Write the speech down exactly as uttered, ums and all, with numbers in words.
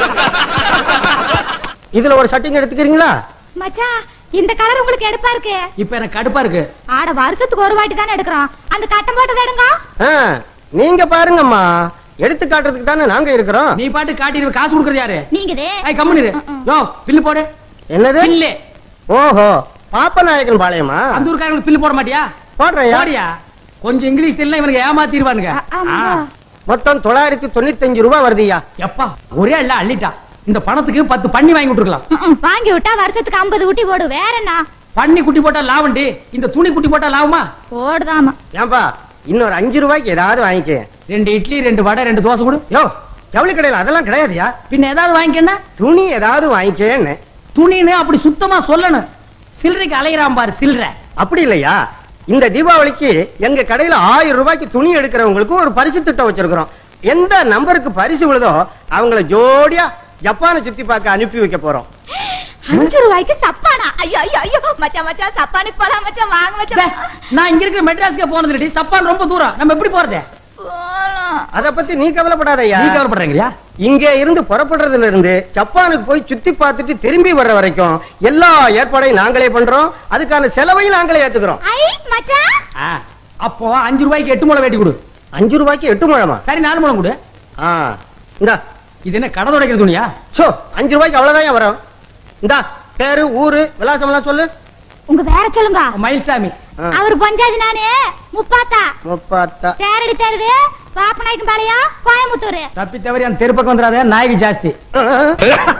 இதுல ஒரு ஷர்ட்டிங் எடுத்துக்கிறீங்களா? மச்சான், இந்த கலர் உங்களுக்கு எடுப்பா இருக்கு. இப்ப எனக்கு கடுப்பா இருக்கு. ஆட வருஷத்துக்கு ஒரு வாட்டி தானே எடுக்கிறோம். அந்த கட்டம் போட்டது எடுங்க. நீங்க பாருங்கம்மா, எடுத்து காட்டுறதுக்கு தானே நாங்க இருக்கிறோம். நீ பாட்டு காட்டிடுவ, காசு கொடுக்கறது யாரு? நீங்கதே. ஐ கம்முனிரு. யோ பில்லு போடு. என்னது பில்லு? ஓஹோ, பாப்பநாயக்கன் பாளையமா? அந்த ஊர்க்காரங்களுக்கு பில்லு போட மாட்டியா? போடுறேன். போடியா. கொஞ்சம் இங்கிலீஷ் தெரியல, இவனுக்கு ஏமாத்திடுவானுங்க. மொத்தம் தொள்ளாயிரத்தி தொண்ணூத்தி அஞ்சு ரூபாய் வருதுயா. எப்பா ஒரே அல்ல அள்ளிட்டா. இந்த பணத்துக்கு பத்து பண்ணி வாங்கி விட்டுருக்கலாம். வாங்கி விட்டா வருஷத்துக்கு ஐம்பது ஊட்டி போடு. வேற என்ன? பண்ணி குட்டி போட்டா லாபண்டி, இந்த துணி குட்டி போட்டா லாபமா? போடுதாமா. ஏன்பா இன்னொரு அஞ்சு ரூபாய்க்கு ஏதாவது வாங்கிக்க. ரெண்டு இட்லி, ரெண்டு வடை, ரெண்டு தோசை கொடு. யோ, ஜவுளி கடையில அதெல்லாம் கிடையாதுயா. பின்ன ஏதாவது வாங்கிக்கன்னா? துணி ஏதாவது வாங்கிக்கேன்னு. துணின்னு அப்படி சுத்தமா சொல்லணும். சில்லறைக்கு அலையிறான் பாரு சில்லற. அப்படி இல்லையா, இந்த தீபாவளிக்கு எங்க கடையில ஆயிரம் ரூபாய்க்கு துணி எடுக்கிறவங்களுக்கு ஒரு பரிசு திட்டம் வச்சிருக்கிறோம். எந்த நம்பருக்கு பரிசு விழுதோ அவங்கள ஜோடியா ஜப்பானை சுத்தி பார்க்க அனுப்பி வைக்க போறோம். அஞ்சு ரூபாய்க்கு சப்பானா? ஐயோ ஐயோ ஐயோ மச்சான் மச்சான், சப்பானுக்கு போலாம் மச்சான். வாங்க மச்சான். நான் இங்க இருக்கிற மெட்ராஸ்க்கு போனது இல்லடி. சப்பான் ரொம்ப தூரம். நம்ம எப்படி போறது? அத பத்தி நீ கவலைப்படாதயா. நீ கவலைப்படுறீங்களா? இங்க இருந்து புறப்படுறதுல இருந்து ஜப்பானுக்கு போய் சுத்தி பார்த்துட்டு திரும்பி வர்ற வரைக்கும் எல்லா ஏற்பாடையும் நாங்களே பண்றோம். அதுக்கான செலவையும் நாங்களே ஏத்துக்கிறோம். ஐ மச்சான், அப்போ அஞ்சு ரூபாய்க்கு எட்டு முளை வெட்டி கொடு. அஞ்சு ரூபாய்க்கு எட்டு முழமா? சரி, நாலு முளம் கொடு. இந்தா. இது என்ன கடை துடைக்கிற துணியா? சோ, அஞ்சு ரூபாய்க்கு அவ்வளவுதான் வரும். இந்தா, பேரு ஊரு விலாசம் எல்லாம் சொல்லு. உங்க வேற சொல்லுங்க. மயில்சாமி. அவர் பஞ்சாயத்து நானு முப்பாத்தா. முப்பாத்தா. பேர் எடுத்தாரு பாப்பநாயக்கன் பாளையம், கோயம்புத்தூர். தப்பி தவறி அந்த தெருப்பக்கம் வந்துடாத, நாய்க்கு ஜாஸ்தி.